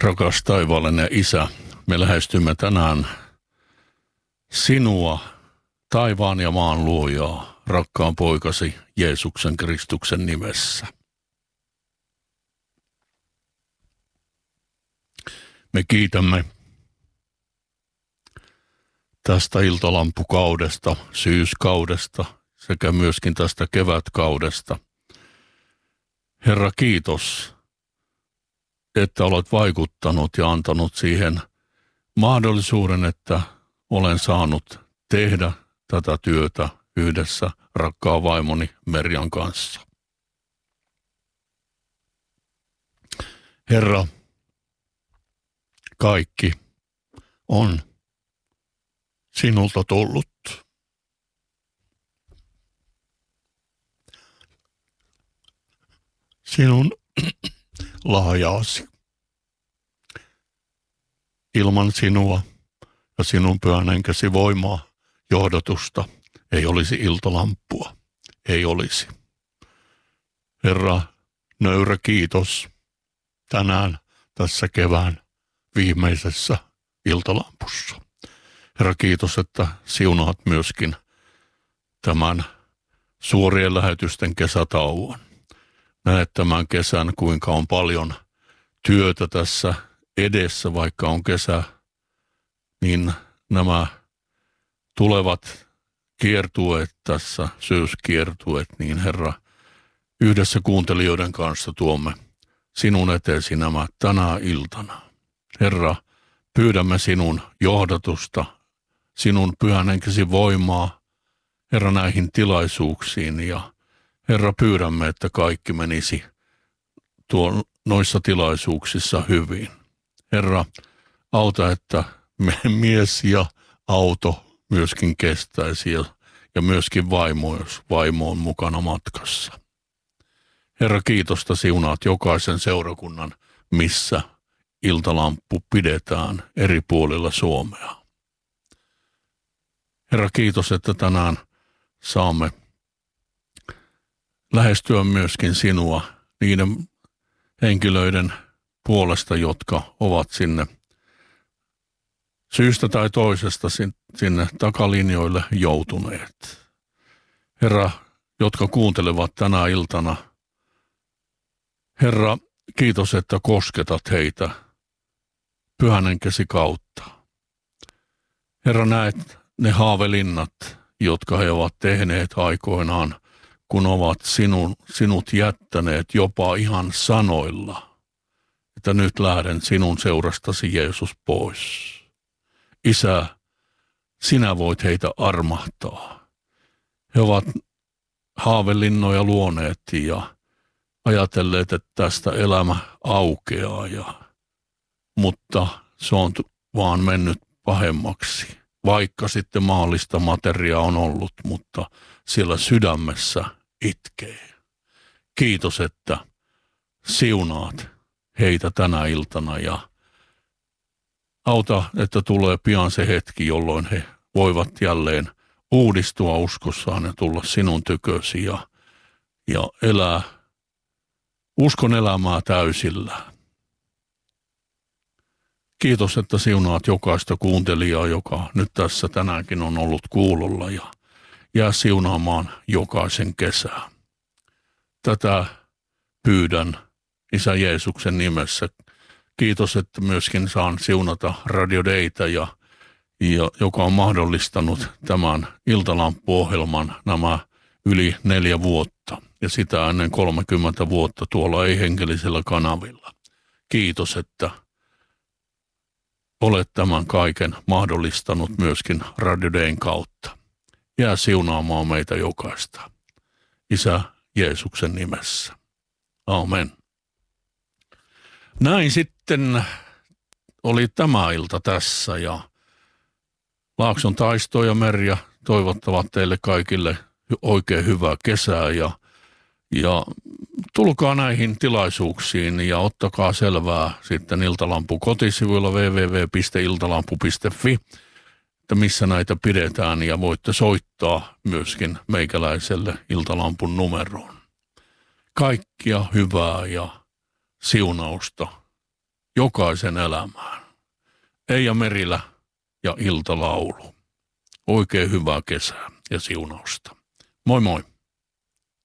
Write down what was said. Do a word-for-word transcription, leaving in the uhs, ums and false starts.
Rakas taivaallinen Isä, me lähestymme tänään sinua, taivaan ja maan luojaa, rakkaan poikasi Jeesuksen Kristuksen nimessä. Me kiitämme tästä iltalampukaudesta, syyskaudesta sekä myöskin tästä kevätkaudesta. Herra, kiitos, että olet vaikuttanut ja antanut siihen mahdollisuuden, että olen saanut tehdä tätä työtä yhdessä rakkaan vaimoni Merjan kanssa. Herra, kaikki on sinulta tullut. Sinun lahjaasi. Ilman sinua ja sinun pyhän henkesi voimaa, johdatusta, ei olisi iltalamppua. Ei olisi. Herra, nöyrä kiitos tänään tässä kevään viimeisessä iltalampussa. Herra, kiitos, että siunaat myöskin tämän suorien lähetysten kesätauon. Näet tämän kesän, kuinka on paljon työtä tässä edessä, vaikka on kesä, niin nämä tulevat kiertueet tässä, syyskiertueet, niin Herra, yhdessä kuuntelijoiden kanssa tuomme sinun eteesi nämä tänä iltana. Herra, pyydämme sinun johdatusta, sinun pyhän henkesi voimaa, Herra, näihin tilaisuuksiin ja Herra, pyydämme, että kaikki menisi tuon, noissa tilaisuuksissa hyvin. Herra, auta, että mies ja auto myöskin kestäisi ja, ja myöskin vaimo, jos vaimo on mukana matkassa. Herra, kiitosta siunaat jokaisen seurakunnan, missä iltalamppu pidetään eri puolilla Suomea. Herra, kiitos, että tänään saamme lähestyä myöskin sinua niiden henkilöiden puolesta, jotka ovat sinne syystä tai toisesta sinne takalinjoille joutuneet. Herra, jotka kuuntelevat tänä iltana, Herra, kiitos, että kosketat heitä pyhän henkesi kautta. Herra, näet ne haavelinnat, jotka he ovat tehneet aikoinaan, kun ovat sinun, sinut jättäneet jopa ihan sanoilla, että nyt lähden sinun seurastasi Jeesus pois. Isä, sinä voit heitä armahtaa. He ovat haavelinnoja luoneet ja ajatelleet, että tästä elämä aukeaa, ja, mutta se on vaan mennyt pahemmaksi. Vaikka sitten maallista materiaa on ollut, mutta siellä sydämessä itkee. Kiitos, että siunaat heitä tänä iltana ja auta, että tulee pian se hetki, jolloin he voivat jälleen uudistua uskossaan ja tulla sinun tykösi ja, ja elää uskon elämää täysillä. Kiitos, että siunaat jokaista kuuntelijaa, joka nyt tässä tänäänkin on ollut kuulolla ja jää siunaamaan jokaisen kesää. Tätä pyydän Isä Jeesuksen nimessä. Kiitos, että myöskin saan siunata Radio Daytä, ja, ja, joka on mahdollistanut tämän iltalamppuohjelman nämä yli neljä vuotta ja sitä ennen kolmekymmentä vuotta tuolla ei-henkellisellä kanavilla. Kiitos, että olet tämän kaiken mahdollistanut myöskin Radio Dayn kautta. Jää siunaamaan meitä jokaista. Isä Jeesuksen nimessä. Amen. Näin sitten oli tämä ilta tässä, ja Laakson Taisto ja Merja toivottavat teille kaikille oikein hyvää kesää ja, ja tulkaa näihin tilaisuuksiin ja ottakaa selvää sitten Iltalampu kotisivuilla double-u double-u double-u piste iltalampu piste fi, että missä näitä pidetään, ja voitte soittaa myöskin meikäläiselle Iltalampun numeroon. Kaikkia hyvää ja siunausta jokaisen elämään. Eija Merilä ja iltalaulu. Oikein hyvää kesää ja siunausta. Moi moi.